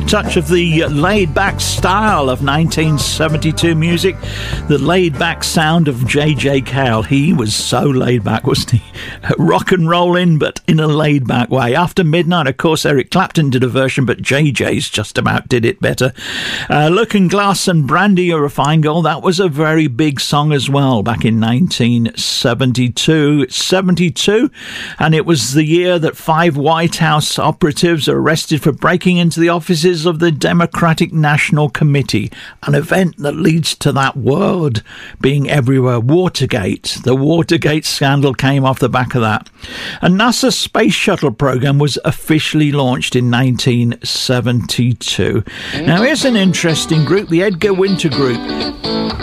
touch of the laid-back style of 1972 music, the laid-back sound of J.J. Cale. He was so laid-back, wasn't he? Rock and rolling, but in a laid-back way. After Midnight, of course, Eric Clapton did a version, but J.J.'s just about did it better. Looking Glass and Brandy, You're a Fine Girl, that was a very big song as well back in 1972, and it was the year that 5 White House operatives are arrested for breaking into the offices of the Democratic National Committee, an event that leads to that word being everywhere, Watergate. The Watergate scandal came off the back of that. And NASA's Space Shuttle program was officially launched in 1972. Now here's an interesting group, the Edgar Winter Group.